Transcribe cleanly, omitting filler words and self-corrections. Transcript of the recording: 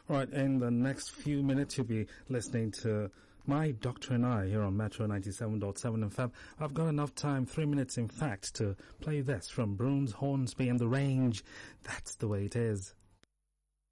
Right, in the next few minutes, you'll be listening to My Doctor and I here on Metro 97.7 FM. I've got enough time, 3 minutes in fact, to play this from Bruns, Hornsby and The Range. That's the way it is.